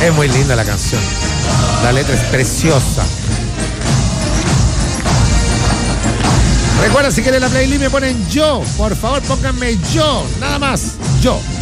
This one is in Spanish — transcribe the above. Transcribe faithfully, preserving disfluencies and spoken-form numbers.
Es muy linda la canción. La letra es preciosa. Recuerda, si quieren la playlist me ponen yo. Por favor, pónganme yo. Nada más. Yo.